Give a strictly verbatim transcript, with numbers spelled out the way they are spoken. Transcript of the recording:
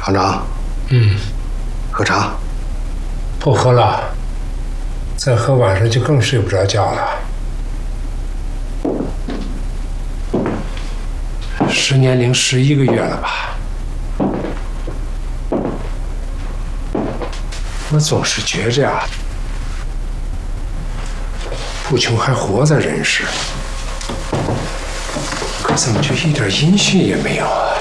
厂长， 嗯， 喝茶。 不喝了，再喝晚上就更睡不着觉了。十年零十一个月了吧？我总是觉着呀，不穷还活在人世，可怎么就一点音讯也没有啊？